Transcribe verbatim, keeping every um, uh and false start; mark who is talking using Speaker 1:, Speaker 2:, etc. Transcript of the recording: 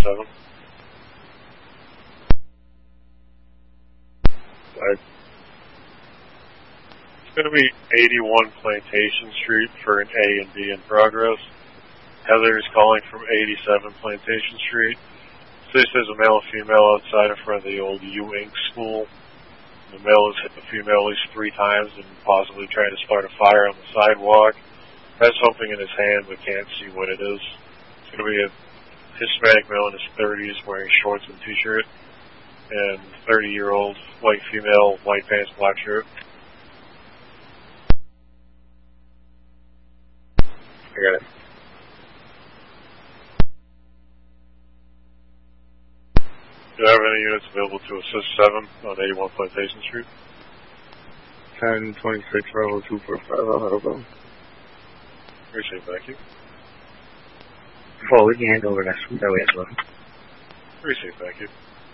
Speaker 1: seven.
Speaker 2: Right.
Speaker 1: It's going to be eighty-one Plantation Street for an A and B in progress. Heather is calling from eighty-seven Plantation Street. This is a male and female outside in front of the old U Inc school. The male has hit the female at least three times and possibly trying to start a fire on the sidewalk. Has something in his hand but can't see what it is. It's going to be a Hispanic male in his thirties wearing shorts and t-shirt, and thirty-year-old white female, white pants, black shirt.
Speaker 2: I got it.
Speaker 1: Do you have any units available to assist seven on eighty-one Plantation Street?
Speaker 2: ten twenty-six, Bravo two four five, I'll go.
Speaker 1: Appreciate it, thank you.
Speaker 2: Oh, we can hand over next week, that way as well.
Speaker 1: Appreciate it, thank you.